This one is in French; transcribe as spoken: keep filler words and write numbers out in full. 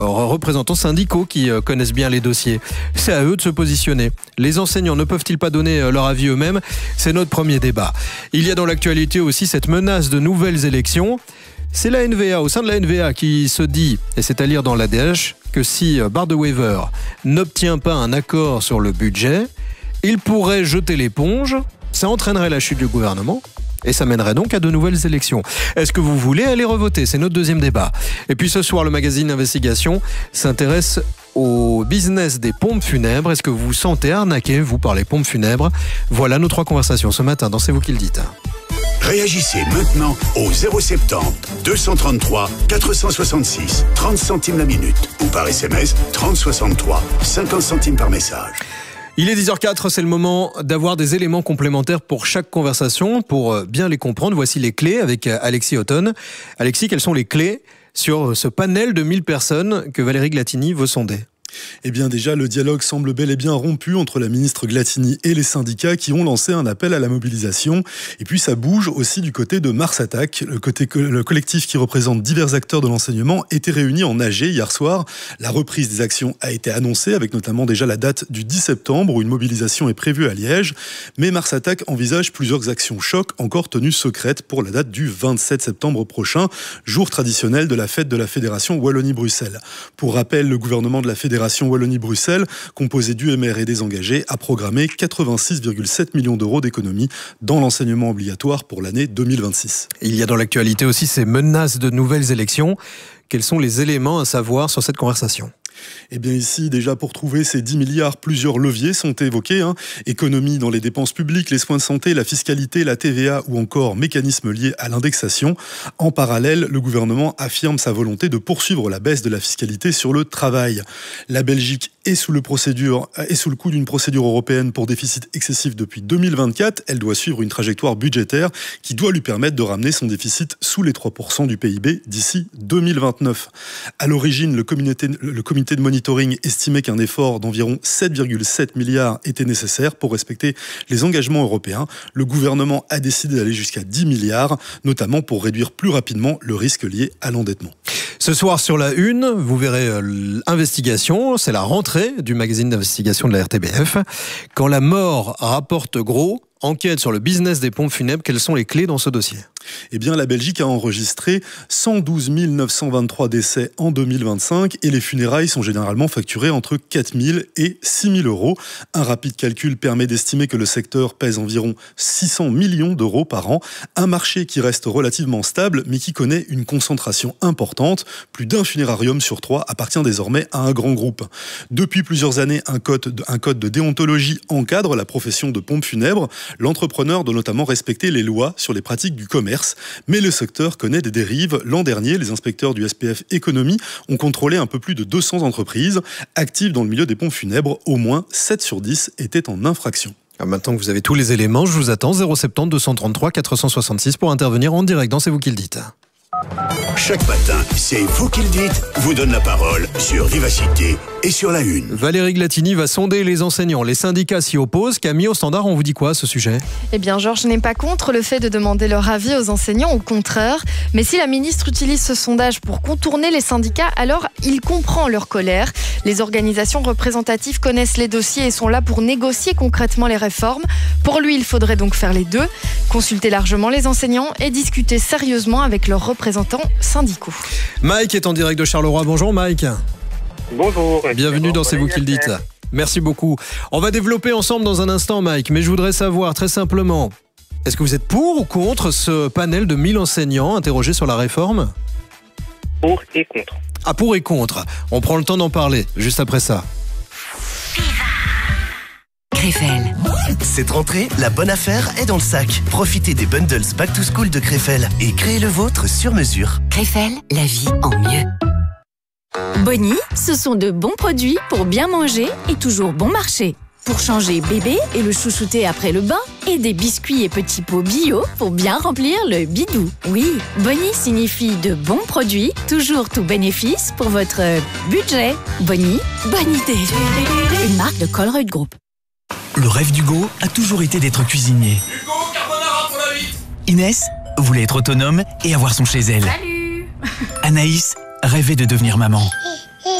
représentants syndicaux qui connaissent bien les dossiers. C'est à eux de se positionner. Les enseignants ne peuvent-ils pas donner leur avis eux-mêmes? C'est notre premier débat. Il y a dans l'actualité aussi cette menace de nouvelles élections. C'est la N V A, au sein de la N V A, qui se dit, et c'est à lire dans l'A D H, que si Bardewever n'obtient pas un accord sur le budget, il pourrait jeter l'éponge. Ça entraînerait la chute du gouvernement. Et ça mènerait donc à de nouvelles élections. Est-ce que vous voulez aller revoter? C'est notre deuxième débat. Et puis ce soir, le magazine Investigation s'intéresse au business des pompes funèbres. Est-ce que vous vous sentez arnaqué, vous, par les pompes funèbres? Voilà nos trois conversations ce matin dans C'est vous qui le dites. Réagissez maintenant au zéro soixante-dix, deux cent trente-trois, quatre cent soixante-six, trente centimes la minute ou par S M S trente soixante-trois, cinquante centimes par message. Il est dix heures zéro quatre, c'est le moment d'avoir des éléments complémentaires pour chaque conversation, pour bien les comprendre. Voici les clés avec Alexis Houghton. Alexis, quelles sont les clés sur ce panel de mille personnes que Valérie Glatini veut sonder? Eh bien déjà, le dialogue semble bel et bien rompu entre la ministre Glatini et les syndicats qui ont lancé un appel à la mobilisation. Et puis ça bouge aussi du côté de Mars Attack. Le, côté, le collectif qui représente divers acteurs de l'enseignement était réuni en A G hier soir. La reprise des actions a été annoncée avec notamment déjà la date du dix septembre où une mobilisation est prévue à Liège. Mais Mars Attack envisage plusieurs actions chocs encore tenues secrètes pour la date du vingt-sept septembre prochain, jour traditionnel de la fête de la Fédération Wallonie-Bruxelles. Pour rappel, le gouvernement de la Fédération Wallonie-Bruxelles, composé d'U M R et des engagés, a programmé quatre-vingt-six virgule sept millions d'euros d'économies dans l'enseignement obligatoire pour l'année deux mille vingt-six. Il y a dans l'actualité aussi ces menaces de nouvelles élections. Quels sont les éléments à savoir sur cette conversation ? Eh bien ici, déjà pour trouver ces dix milliards, plusieurs leviers sont évoqués. Hein. Économie dans les dépenses publiques, les soins de santé, la fiscalité, la T V A ou encore mécanismes liés à l'indexation. En parallèle, le gouvernement affirme sa volonté de poursuivre la baisse de la fiscalité sur le travail. La Belgique est sous, le procédure, est sous le coup d'une procédure européenne pour déficit excessif depuis deux mille vingt-quatre. Elle doit suivre une trajectoire budgétaire qui doit lui permettre de ramener son déficit sous les trois pour cent du P I B d'ici deux mille vingt-neuf. À l'origine, le comité, le comité de monitoring estimait qu'un effort d'environ sept virgule sept milliards était nécessaire pour respecter les engagements européens. Le gouvernement a décidé d'aller jusqu'à dix milliards, notamment pour réduire plus rapidement le risque lié à l'endettement. Ce soir sur la une, vous verrez euh, l'investigation, c'est la rentrée du magazine d'investigation de la R T B F. Quand la mort rapporte gros, enquête sur le business des pompes funèbres, quelles sont les clés dans ce dossier ? Eh bien, la Belgique a enregistré cent douze mille neuf cent vingt-trois décès en deux mille vingt-cinq et les funérailles sont généralement facturées entre quatre mille et six mille euros. Un rapide calcul permet d'estimer que le secteur pèse environ six cents millions d'euros par an. Un marché qui reste relativement stable, mais qui connaît une concentration importante. Plus d'un funérarium sur trois appartient désormais à un grand groupe. Depuis plusieurs années, un code de, un code de déontologie encadre la profession de pompe funèbre. L'entrepreneur doit notamment respecter les lois sur les pratiques du commerce. Mais le secteur connaît des dérives. L'an dernier, les inspecteurs du S P F Économie ont contrôlé un peu plus de deux cents entreprises actives dans le milieu des pompes funèbres. Au moins sept sur dix étaient en infraction. Maintenant que vous avez tous les éléments, je vous attends zéro soixante-dix, deux cent trente-trois, quatre cent soixante-six pour intervenir en direct dans C'est vous qui le dites. Chaque matin, C'est vous qui le dites, vous donne la parole sur Vivacité et sur la une. Valérie Glatini va sonder les enseignants. Les syndicats s'y opposent. Camille, au standard, on vous dit quoi à ce sujet ? Eh bien, Georges n'est pas contre le fait de demander leur avis aux enseignants, au contraire. Mais si la ministre utilise ce sondage pour contourner les syndicats, alors il comprend leur colère. Les organisations représentatives connaissent les dossiers et sont là pour négocier concrètement les réformes. Pour lui, il faudrait donc faire les deux, consulter largement les enseignants et discuter sérieusement avec leurs représentants syndicaux. Mike est en direct de Charleroi. Bonjour Mike. Bonjour. Bienvenue dans C'est vous qui le dites. Merci beaucoup. On va développer ensemble dans un instant Mike, mais je voudrais savoir très simplement, est-ce que vous êtes pour ou contre ce panel de mille enseignants interrogés sur la réforme ? Pour et contre. Ah, pour et contre. On prend le temps d'en parler juste après ça. Krefel. Cette rentrée, la bonne affaire est dans le sac. Profitez des bundles Back to School de Krefel et créez le vôtre sur mesure. Krefel, la vie en mieux. Bonnie, ce sont de bons produits pour bien manger et toujours bon marché. Pour changer bébé et le chouchouter après le bain. Et des biscuits et petits pots bio pour bien remplir le bidou. Oui, Bonnie signifie de bons produits, toujours tout bénéfice pour votre budget. Bonnie, bonne idée. Une marque de Colruyt Group. Le rêve d'Hugo a toujours été d'être cuisinier. Hugo, carbonara pour la vie. Inès voulait être autonome et avoir son chez elle. Salut. Anaïs rêvait de devenir maman.